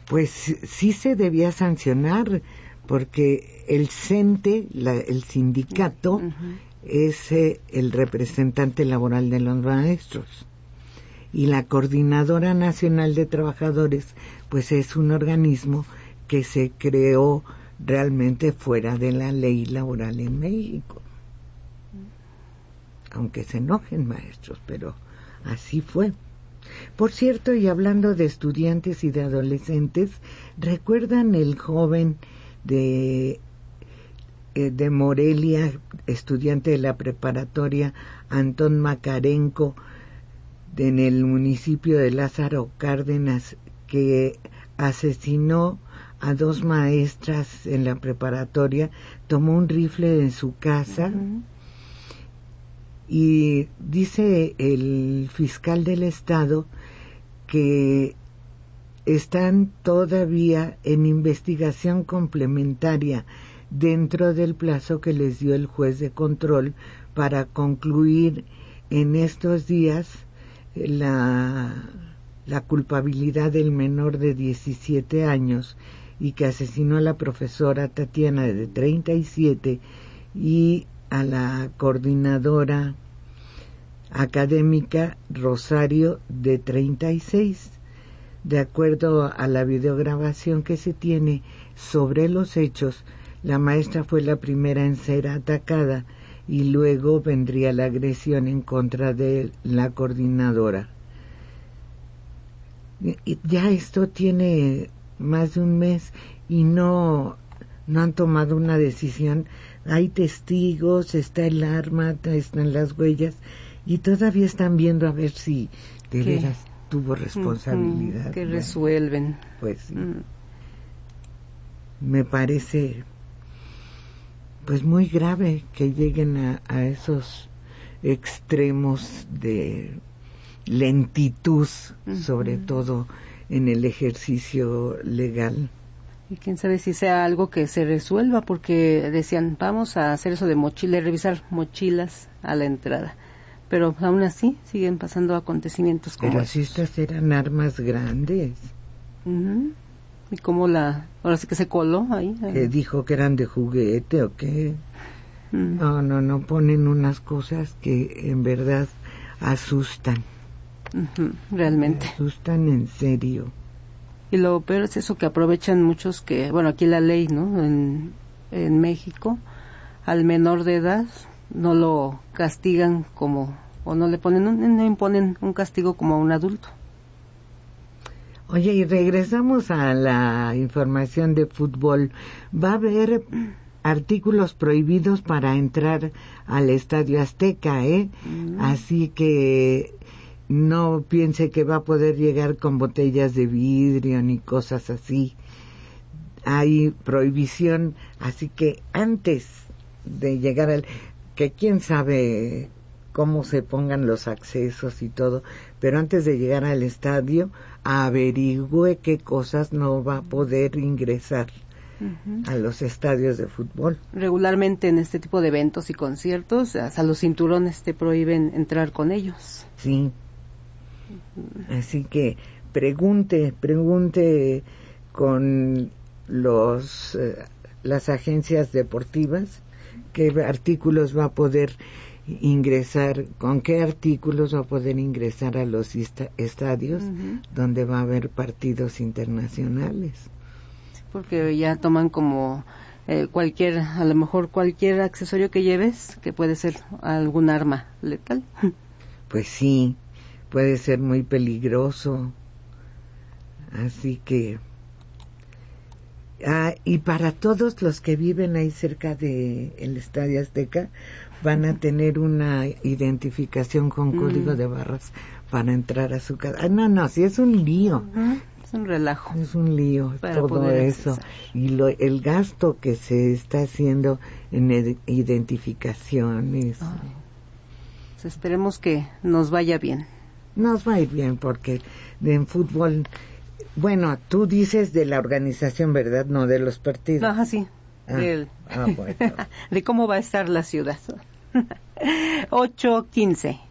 Pues sí se debía sancionar, porque el CENTE, el sindicato, es el representante laboral de los maestros. Y la Coordinadora Nacional de Trabajadores, pues es un organismo que se creó realmente fuera de la ley laboral en México. Aunque se enojen maestros, pero así fue. Por cierto, y hablando de estudiantes y de adolescentes, ¿recuerdan el joven de Morelia, estudiante de la preparatoria, Antón Macarenco, en el municipio de Lázaro Cárdenas, que asesinó a 2 maestras en la preparatoria, tomó un rifle de su casa? Y dice el fiscal del estado que están todavía en investigación complementaria dentro del plazo que les dio el juez de control para concluir en estos días la culpabilidad del menor de 17 años y que asesinó a la profesora Tatiana de 37 y a la coordinadora académica Rosario de 36. De acuerdo a la videograbación que se tiene sobre los hechos, la maestra fue la primera en ser atacada y luego vendría la agresión en contra de la coordinadora. Y ya esto tiene más de un mes y no han tomado una decisión. Hay testigos, está el arma, están las huellas y todavía están viendo a ver si de veras tuvo responsabilidad. Que resuelven. Pues sí. Me parece pues muy grave que lleguen a esos extremos de lentitud, sobre todo en el ejercicio legal. Y quién sabe si sea algo que se resuelva, porque decían, vamos a hacer eso de mochila, revisar mochilas a la entrada. Pero aún así siguen pasando acontecimientos como Pero si estas eran armas grandes. Y como ahora sí que se coló ahí. Que dijo que eran de juguete o qué. No, ponen unas cosas que en verdad asustan. Realmente. Asustan en serio. Y lo peor es eso que aprovechan muchos que, bueno, aquí la ley, ¿no? En México, al menor de edad no lo castigan como, o no le ponen, no imponen un castigo como a un adulto. Oye, y regresamos a la información de fútbol. Va a haber artículos prohibidos para entrar al Estadio Azteca, Así que no piense que va a poder llegar con botellas de vidrio ni cosas así. Hay prohibición, así que antes de llegar que quién sabe cómo se pongan los accesos y todo, pero antes de llegar al estadio, averigüe qué cosas no va a poder ingresar a los estadios de fútbol. Regularmente en este tipo de eventos y conciertos, hasta los cinturones te prohíben entrar con ellos. Sí. Así que pregunte con las agencias deportivas qué artículos va a poder ingresar, con qué artículos va a poder ingresar a los estadios donde va a haber partidos internacionales. Sí, porque ya toman como a lo mejor cualquier accesorio que lleves, que puede ser algún arma letal. Pues sí, puede ser muy peligroso. Así que y para todos los que viven ahí cerca de el Estadio Azteca van a tener una identificación con código de barras para entrar a su casa. Sí es un lío. Es un relajo. Es un lío para todo eso. Y el gasto que se está haciendo en identificaciones. Pues esperemos que nos vaya bien. Nos va a ir bien porque en fútbol, bueno, tú dices de la organización, ¿verdad? No de los partidos. Sí. Bueno. De cómo va a estar la ciudad. 8:15